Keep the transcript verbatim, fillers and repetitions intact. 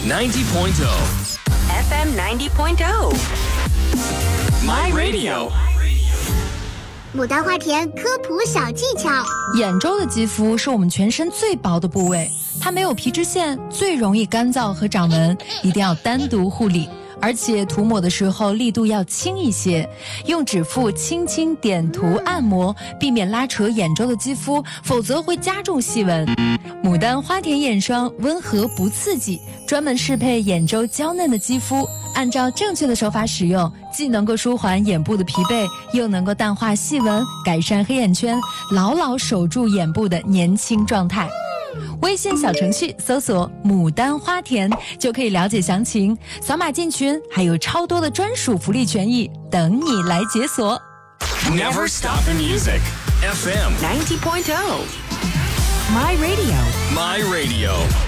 ninety point oh F M ninety point oh My Radio。 牡丹花田科普小技巧： 眼周的肌肤是我们全身最薄的部位，它没有皮脂腺，最容易干燥和长纹，一定要单独护理。而且涂抹的时候力度要轻一些，用指腹轻轻点涂按摩，避免拉扯眼周的肌肤，否则会加重细纹。牡丹花田眼霜温和不刺激，专门适配眼周娇嫩的肌肤，按照正确的手法使用，既能够舒缓眼部的疲惫，又能够淡化细纹，改善黑眼圈，牢牢守住眼部的年轻状态。微信小程序搜索牡丹花田就可以了解详情，扫码进群还有超多的专属福利权益等你来解锁。 Never stop the music. F M ninety point oh My Radio My Radio